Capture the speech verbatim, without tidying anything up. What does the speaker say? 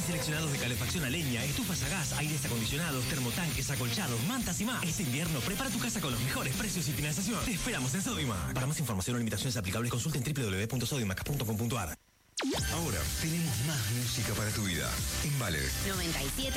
seleccionados de calefacción a leña, estufas a gas, aires acondicionados, termotanques, acolchados, mantas y más. Este invierno prepara tu casa con los mejores precios y financiación. Te esperamos en Sodimac. Para más información o limitaciones aplicables, consulta en doble u doble u doble u punto sodimac punto com punto a r. Ahora tenemos más música para tu vida. En Vale noventa y siete